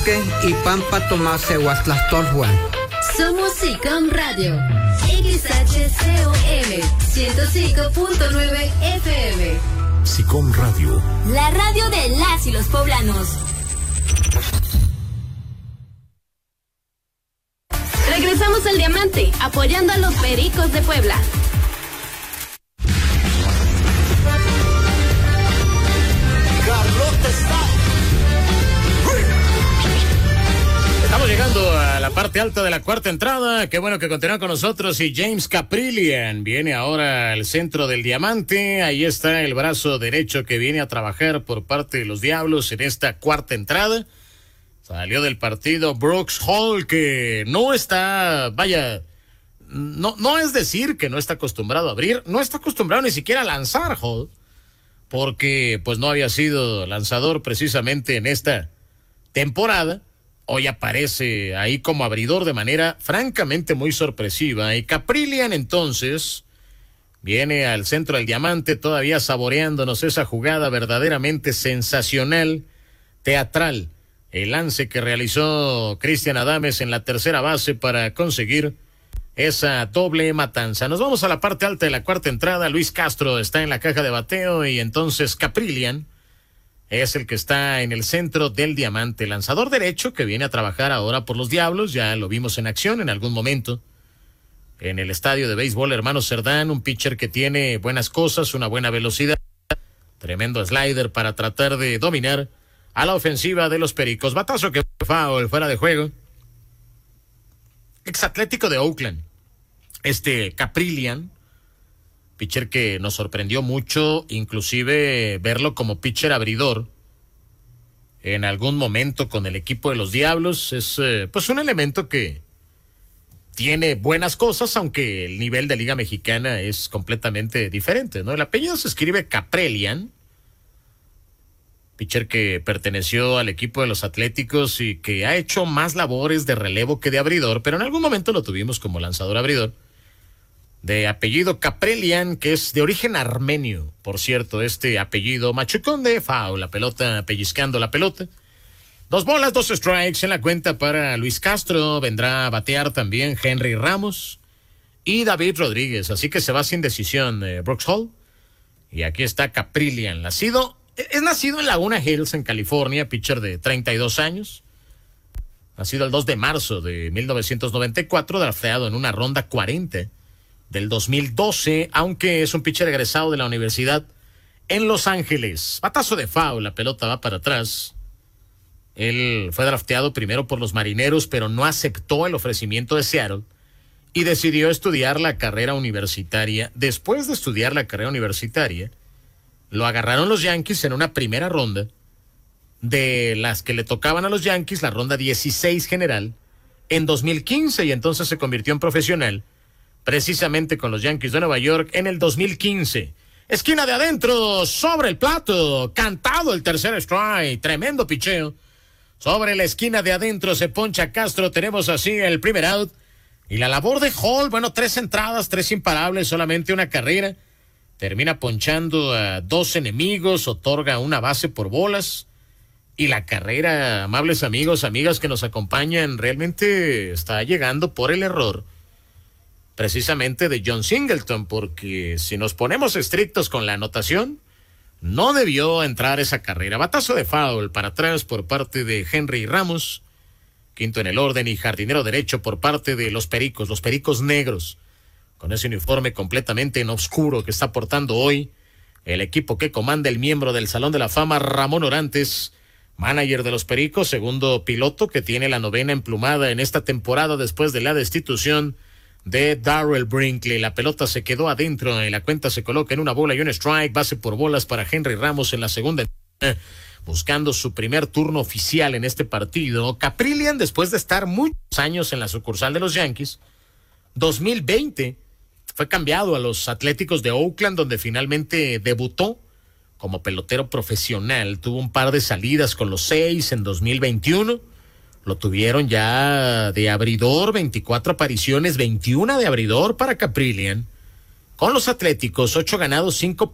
Paique y Pampa Tomás Huastlastolhuan. Somos SICOM Radio, XHCOM 105.9 FM. SICOM Radio, la radio de las y los poblanos. Regresamos al Diamante, apoyando a los Pericos de Puebla. Estamos llegando a la parte alta de la cuarta entrada. Qué bueno que continúa con nosotros. Y James Kaprielian viene ahora al centro del Diamante. Ahí está el brazo derecho que viene a trabajar por parte de los Diablos en esta cuarta entrada. Salió del partido Brooks Hall, que no está, vaya, no es decir que no está acostumbrado a abrir, no está acostumbrado ni siquiera a lanzar Hall, porque pues no había sido lanzador precisamente en esta temporada. Hoy aparece ahí como abridor de manera francamente muy sorpresiva. Y Kaprielian entonces viene al centro del Diamante todavía saboreándonos esa jugada verdaderamente sensacional, teatral. El lance que realizó Cristian Adames en la tercera base para conseguir esa doble matanza. Nos vamos a la parte alta de la cuarta entrada. Luis Castro está en la caja de bateo y entonces Kaprielian es el que está en el centro del Diamante. Lanzador derecho que viene a trabajar ahora por los Diablos. Ya lo vimos en acción en algún momento en el estadio de béisbol Hermano Cerdán. Un pitcher que tiene buenas cosas, una buena velocidad, tremendo slider para tratar de dominar a la ofensiva de los Pericos. Batazo que foul, fuera de juego. Ex Atlético de Oakland. Kaprielian, pitcher que nos sorprendió mucho, inclusive verlo como pitcher abridor en algún momento con el equipo de los Diablos. Es pues un elemento que tiene buenas cosas, aunque el nivel de Liga Mexicana es completamente diferente, ¿no? El apellido se escribe Kaprielian, pitcher que perteneció al equipo de los Atléticos y que ha hecho más labores de relevo que de abridor, pero en algún momento lo tuvimos como lanzador abridor. De apellido Kaprielian, que es de origen armenio, por cierto, apellido machucón de foul, la pelota pellizcando la pelota. 2 bolas, 2 strikes en la cuenta para Luis Castro. Vendrá a batear también Henry Ramos y David Rodríguez, así que se va sin decisión Brooks Hall. Y aquí está Kaprielian, es nacido en Laguna Hills, en California, pitcher de 32 años. Nacido el 2 de marzo de 1994, drafteado en una ronda 40 del 2012, aunque es un pitcher egresado de la universidad en Los Ángeles. Batazo de foul, la pelota va para atrás. Él fue drafteado primero por los Marineros, pero no aceptó el ofrecimiento de Seattle y decidió estudiar la carrera universitaria. Después de estudiar la carrera universitaria, lo agarraron los Yankees en una primera ronda de las que le tocaban a los Yankees, la ronda 16 general, en 2015, y entonces se convirtió en profesional precisamente con los Yankees de Nueva York en el 2015. Esquina de adentro, sobre el plato, cantado el tercer strike, tremendo picheo. Sobre la esquina de adentro se poncha Castro, tenemos así el primer out. Y la labor de Hall, 3 entradas, 3 imparables, solamente una carrera. Termina ponchando a 2 enemigos, otorga una base por bolas. Y la carrera, amables amigos, amigas que nos acompañan, realmente está llegando por el error precisamente de John Singleton, porque si nos ponemos estrictos con la anotación, no debió entrar esa carrera. Batazo de foul para atrás por parte de Henry Ramos, quinto en el orden, y jardinero derecho por parte de los Pericos negros, con ese uniforme completamente en oscuro que está portando hoy el equipo que comanda el miembro del Salón de la Fama, Ramón Orantes, manager de los Pericos, segundo piloto que tiene la 9ª emplumada en esta temporada después de la destitución de Darrell Brinkley. La pelota se quedó adentro y la cuenta se coloca en 1 bola y 1 strike, base por bolas para Henry Ramos en la segunda, buscando su primer turno oficial en este partido. Kaprielian, después de estar muchos años en la sucursal de los Yankees, 2020 fue cambiado a los Atléticos de Oakland, donde finalmente debutó como pelotero profesional. Tuvo un par de salidas con los 6 en 2021. Lo tuvieron ya de abridor, 24 apariciones, 21 de abridor para Kaprielian. Con los Atléticos, 8 ganados, 5